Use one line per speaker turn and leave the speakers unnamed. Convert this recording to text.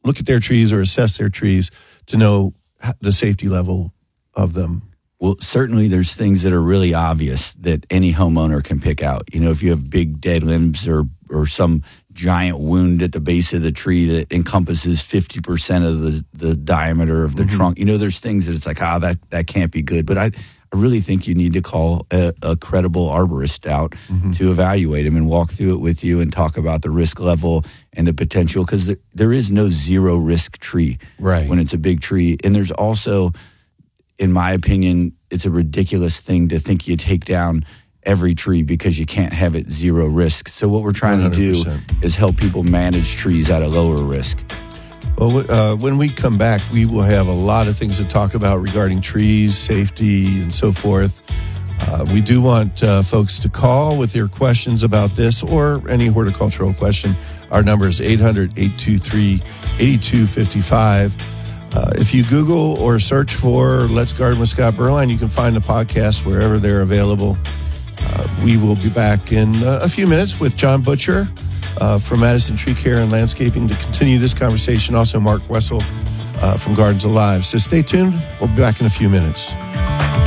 look at their trees or assess their trees to know the safety level of them?
Well, certainly there's things that are really obvious that any homeowner can pick out. You know, if you have big dead limbs or some giant wound at the base of the tree that encompasses 50% of the diameter of the trunk, you know, there's things that it's like, that can't be good. But I really think you need to call a credible arborist out to evaluate him and walk through it with you and talk about the risk level and the potential, because there is no zero risk tree when it's a big tree. And there's also, in my opinion, it's a ridiculous thing to think you take down every tree because you can't have it zero risk. So what we're trying 100%. To do is help people manage trees at a lower risk.
Well, when we come back, we will have a lot of things to talk about regarding trees, safety, and so forth. We do want folks to call with your questions about this or any horticultural question. Our number is 800-823-8255. If you Google or search for Let's Garden with Scott Berline, you can find the podcast wherever they're available. We will be back in a few minutes with John Butcher from Madison Tree Care and Landscaping to continue this conversation. Also, Mark Wessel from Gardens Alive. So stay tuned. We'll be back in a few minutes.